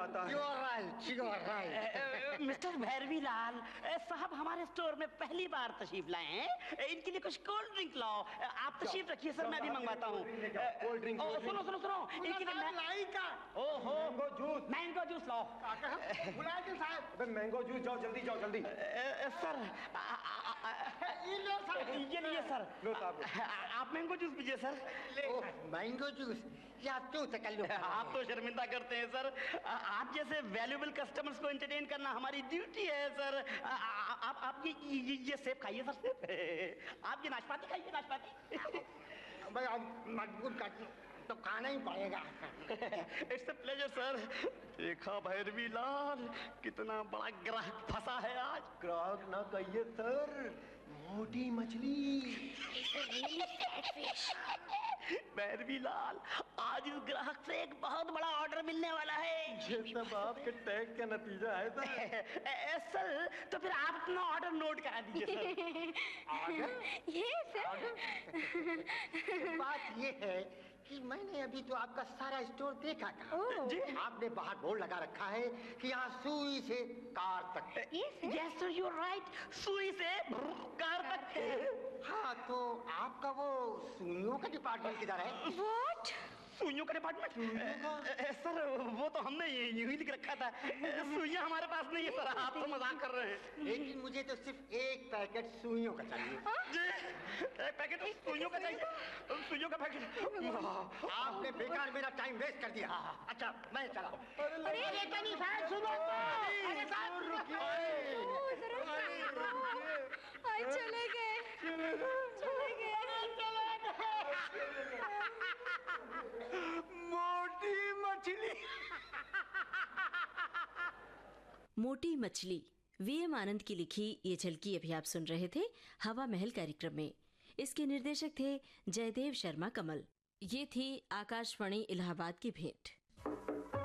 आता है। मिस्टर भैरवी लाल साहब हमारे स्टोर में पहली बार तशरीफ लाए हैं, इनके लिए कुछ कोल्ड ड्रिंक लाओ। आप तशरीफ रखिए सर, मैं भी मंगवाता हूँ। Cold drink. सुनो सुनो सुनो, इनके लिए ओहो मैंगो जूस लाओ। मैंगो जूस, जाओ जल्दी, जाओ जल्दी। सर ये लिए सर, आप मैंगो जूस पीजिए सर। मैंगो जूस या क्यों तकल्लुफ़? आप तो शर्मिंदा करते हैं सर, आप जैसे वैल्यूएबल कस्टमर्स को एंटरटेन करना हमारी ड्यूटी है सर। आप ये सेब खाइए सर, सेब। आप ये नाशपाती खाइए, नाशपाती। भाई अब मजबूर कर तो खाना ही पड़ेगा। It's a pleasure sir. देखा भैरवी लाल, कितना बड़ा ग्राहक फंसा है आज। ग्राहक ना कहिए सर, मोटी मछली। भैरवी लाल, आज इस ग्राहक से एक बहुत बड़ा ऑर्डर मिलने वाला है। ये सब आपके टैग का नतीजा है सर। सर तो फिर आप अपना ऑर्डर नोट करा दीजिए सर। ऑर्डर? ये सर, बात ये है कि मैंने अभी तो आपका सारा स्टोर देखा था। आपने बाहर बोर्ड लगा रखा है कि यहाँ सुई से कार तक। Yes sir, you are right, सुई से कार तक। हाँ, तो आपका वो सुइयों का डिपार्टमेंट किधर है? व्हाट? सुइयों का डिपार्टमेंट? सर वो तो हमने यूं ही लिख रखा था, सुइयां हमारे पास नहीं है सर, आप तो मजाक कर रहे हैं। लेकिन मुझे तो सिर्फ एक पैकेट सुइयों का चाहिए। जी, एक पैकेट सुइयों का चाहिए? सुइयों का पैकेट? आपने बेकार मेरा टाइम वेस्ट कर दिया। अच्छा मैं चला। अरे कनी साहब सुनो, अरे साहब चले गए। मोटी मछली। मोटी मछली वीएम आनंद की लिखी ये झलकी अभी आप सुन रहे थे हवा महल कार्यक्रम में। इसके निर्देशक थे जयदेव शर्मा कमल। ये थी आकाशवाणी इलाहाबाद की भेंट।